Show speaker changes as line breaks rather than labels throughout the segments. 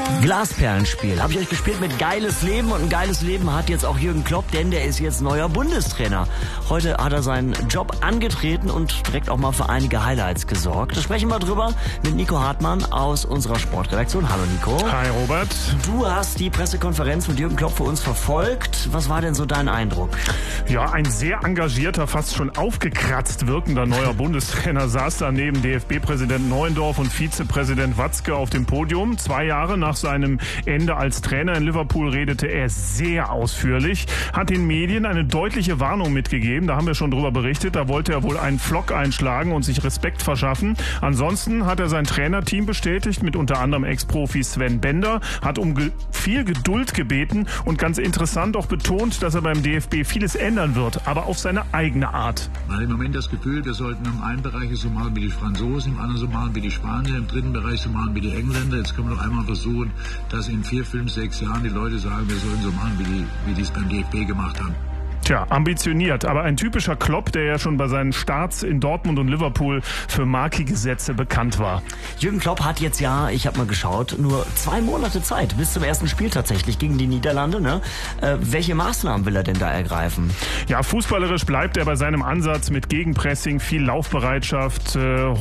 Glasperlenspiel. Habe ich euch gespielt mit Geiles Leben. Und ein geiles Leben hat jetzt auch Jürgen Klopp, denn der ist jetzt neuer Bundestrainer. Heute hat er seinen Job angetreten und direkt auch mal für einige Highlights gesorgt. Da sprechen wir drüber mit Nico Hartmann aus unserer Sportredaktion. Hallo Nico.
Hi Robert.
Du hast die Pressekonferenz mit Jürgen Klopp für uns verfolgt. Was war denn so dein Eindruck?
Ja, ein sehr engagierter, fast schon aufgekratzt wirkender neuer Bundestrainer saß da neben DFB-Präsident Neuendorf und Vizepräsident Watzke auf dem Podium. 2 Jahre nach seinem Ende als Trainer in Liverpool redete er sehr ausführlich, hat den Medien eine deutliche Warnung mitgegeben. Da haben wir schon drüber berichtet. Da wollte er wohl einen Pflock einschlagen und sich Respekt verschaffen. Ansonsten hat er sein Trainerteam bestätigt, mit unter anderem Ex-Profi Sven Bender, hat um viel Geduld gebeten und ganz interessant auch betont, dass er beim DFB vieles ändern wird, aber auf seine eigene Art.
Man hat im Moment das Gefühl, wir sollten im einen Bereich so machen wie die Franzosen, im anderen so machen wie die Spanier, im dritten Bereich so machen wie die Engländer. Jetzt können wir doch einmal versuchen, dass in 4, 5, 6 Jahren die Leute sagen, wir sollen so machen, wie die es beim DFB gemacht haben.
Tja, ambitioniert, aber ein typischer Klopp, der ja schon bei seinen Starts in Dortmund und Liverpool für markige Sätze bekannt war.
Jürgen Klopp hat jetzt ja, ich habe mal geschaut, nur 2 Monate Zeit bis zum ersten Spiel tatsächlich gegen die Niederlande. Ne? Welche Maßnahmen will er denn da ergreifen?
Ja, fußballerisch bleibt er bei seinem Ansatz mit Gegenpressing, viel Laufbereitschaft,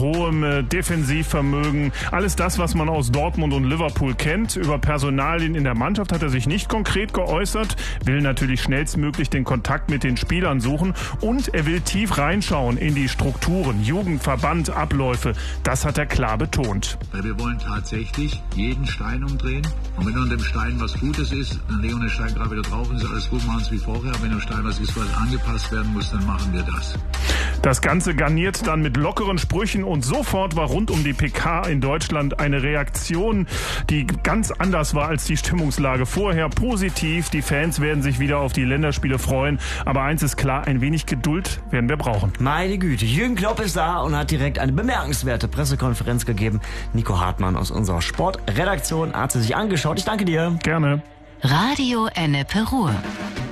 hohem Defensivvermögen. Alles das, was man aus Dortmund und Liverpool kennt. Über Personalien in der Mannschaft hat er sich nicht konkret geäußert, will natürlich schnellstmöglich den Kontakt mit den Spielern suchen und er will tief reinschauen in die Strukturen, Jugendverband, Abläufe. Das hat er klar betont.
Weil wir wollen tatsächlich jeden Stein umdrehen und wenn an dem Stein was Gutes ist, dann legen wir den Stein gerade wieder drauf und ist alles gut, machen es wie vorher. Wenn am Stein was ist, was angepasst werden muss, dann machen wir das.
Das Ganze garniert dann mit lockeren Sprüchen und sofort war rund um die PK in Deutschland eine Reaktion, die ganz anders war als die Stimmungslage vorher. Positiv, die Fans werden sich wieder auf die Länderspiele freuen. Aber eins ist klar, ein wenig Geduld werden wir brauchen.
Meine Güte, Jürgen Klopp ist da und hat direkt eine bemerkenswerte Pressekonferenz gegeben. Nico Hartmann aus unserer Sportredaktion hat sie sich angeschaut. Ich danke dir.
Gerne.
Radio Ennepe Ruhr.